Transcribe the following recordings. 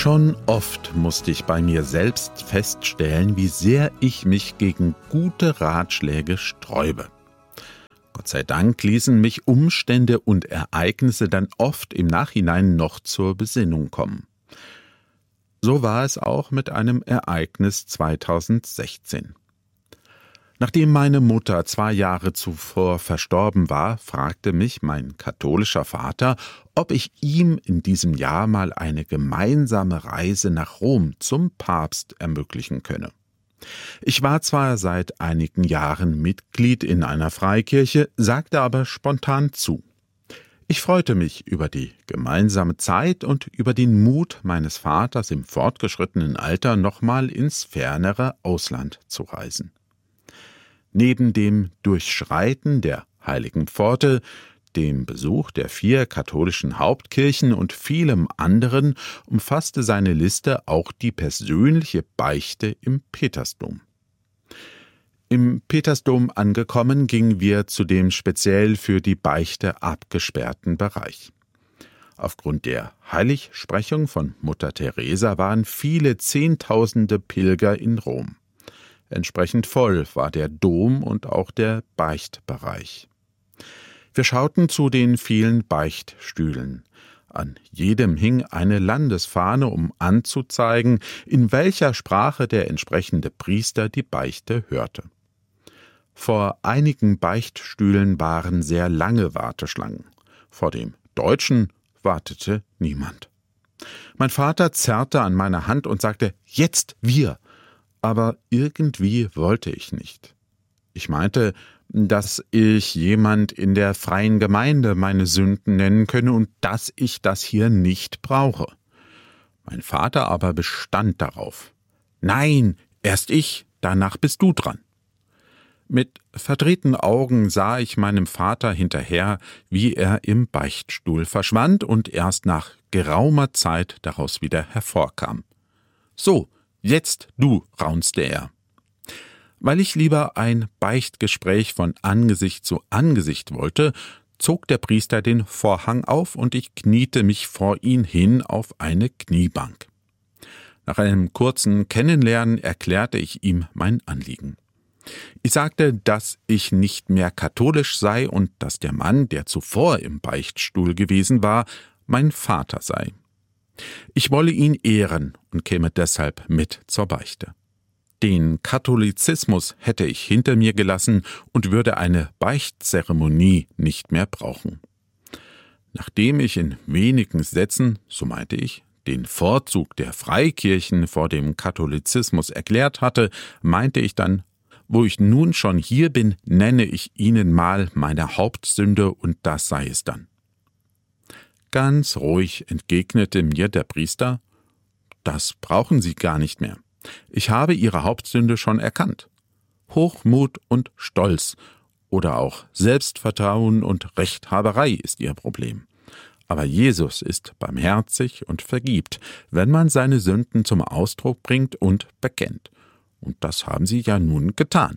Schon oft musste ich bei mir selbst feststellen, wie sehr ich mich gegen gute Ratschläge sträube. Gott sei Dank ließen mich Umstände und Ereignisse dann oft im Nachhinein noch zur Besinnung kommen. So war es auch mit einem Ereignis 2016. Nachdem meine Mutter 2 Jahre zuvor verstorben war, fragte mich mein katholischer Vater, ob ich ihm in diesem Jahr mal eine gemeinsame Reise nach Rom zum Papst ermöglichen könne. Ich war zwar seit einigen Jahren Mitglied in einer Freikirche, sagte aber spontan zu. Ich freute mich über die gemeinsame Zeit und über den Mut meines Vaters im fortgeschrittenen Alter nochmal ins fernere Ausland zu reisen. Neben dem Durchschreiten der Heiligen Pforte, dem Besuch der 4 katholischen Hauptkirchen und vielem anderen umfasste seine Liste auch die persönliche Beichte im Petersdom. Im Petersdom angekommen, gingen wir zu dem speziell für die Beichte abgesperrten Bereich. Aufgrund der Heiligsprechung von Mutter Teresa waren viele Zehntausende Pilger in Rom. Entsprechend voll war der Dom und auch der Beichtbereich. Wir schauten zu den vielen Beichtstühlen. An jedem hing eine Landesfahne, um anzuzeigen, in welcher Sprache der entsprechende Priester die Beichte hörte. Vor einigen Beichtstühlen waren sehr lange Warteschlangen. Vor dem Deutschen wartete niemand. Mein Vater zerrte an meiner Hand und sagte, »Jetzt wir!« Aber irgendwie wollte ich nicht. Ich meinte, dass ich jemand in der freien Gemeinde meine Sünden nennen könne und dass ich das hier nicht brauche. Mein Vater aber bestand darauf. »Nein, erst ich, danach bist du dran.« Mit verdrehten Augen sah ich meinem Vater hinterher, wie er im Beichtstuhl verschwand und erst nach geraumer Zeit daraus wieder hervorkam. »So, jetzt du«, raunzte er. Weil ich lieber ein Beichtgespräch von Angesicht zu Angesicht wollte, zog der Priester den Vorhang auf und ich kniete mich vor ihn hin auf eine Kniebank. Nach einem kurzen Kennenlernen erklärte ich ihm mein Anliegen. Ich sagte, dass ich nicht mehr katholisch sei und dass der Mann, der zuvor im Beichtstuhl gewesen war, mein Vater sei. Ich wolle ihn ehren und käme deshalb mit zur Beichte. Den Katholizismus hätte ich hinter mir gelassen und würde eine Beichtzeremonie nicht mehr brauchen. Nachdem ich in wenigen Sätzen, so meinte ich, den Vorzug der Freikirchen vor dem Katholizismus erklärt hatte, meinte ich dann, wo ich nun schon hier bin, nenne ich Ihnen mal meine Hauptsünde und das sei es dann. Ganz ruhig entgegnete mir der Priester, das brauchen Sie gar nicht mehr. Ich habe Ihre Hauptsünde schon erkannt. Hochmut und Stolz oder auch Selbstvertrauen und Rechthaberei ist Ihr Problem. Aber Jesus ist barmherzig und vergibt, wenn man seine Sünden zum Ausdruck bringt und bekennt. Und das haben Sie ja nun getan.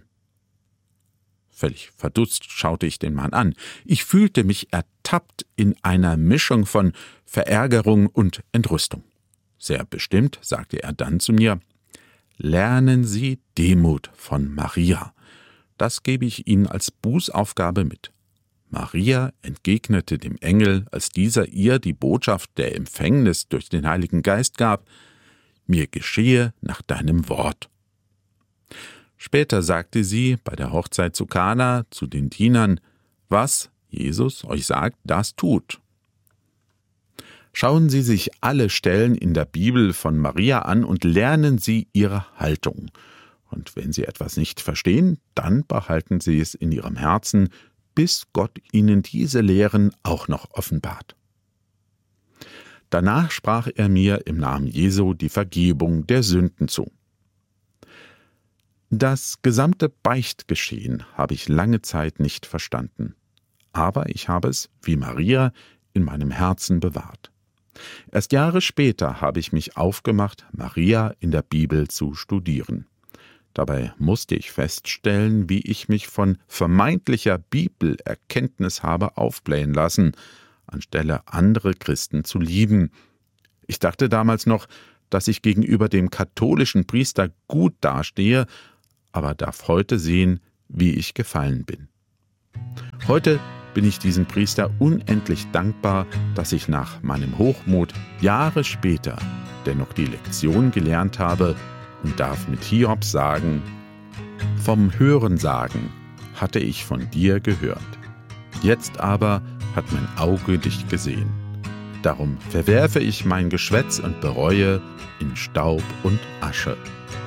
Völlig verdutzt schaute ich den Mann an. Ich fühlte mich ertappt in einer Mischung von Verärgerung und Entrüstung. Sehr bestimmt sagte er dann zu mir, »Lernen Sie Demut von Maria. Das gebe ich Ihnen als Bußaufgabe mit.« Maria entgegnete dem Engel, als dieser ihr die Botschaft der Empfängnis durch den Heiligen Geist gab, »Mir geschehe nach deinem Wort.« Später sagte sie bei der Hochzeit zu Kana zu den Dienern, »Was Jesus euch sagt, das tut.« Schauen Sie sich alle Stellen in der Bibel von Maria an und lernen Sie ihre Haltung. Und wenn Sie etwas nicht verstehen, dann behalten Sie es in Ihrem Herzen, bis Gott Ihnen diese Lehren auch noch offenbart. Danach sprach er mir im Namen Jesu die Vergebung der Sünden zu. Das gesamte Beichtgeschehen habe ich lange Zeit nicht verstanden, aber ich habe es, wie Maria, in meinem Herzen bewahrt. Erst Jahre später habe ich mich aufgemacht, Maria in der Bibel zu studieren. Dabei musste ich feststellen, wie ich mich von vermeintlicher Bibelerkenntnis habe aufblähen lassen, anstelle andere Christen zu lieben. Ich dachte damals noch, dass ich gegenüber dem katholischen Priester gut dastehe, aber darf heute sehen, wie ich gefallen bin. Heute bin ich diesem Priester unendlich dankbar, dass ich nach meinem Hochmut Jahre später dennoch die Lektion gelernt habe und darf mit Hiob sagen: Vom Hörensagen hatte ich von dir gehört. Jetzt aber hat mein Auge dich gesehen. Darum verwerfe ich mein Geschwätz und bereue in Staub und Asche.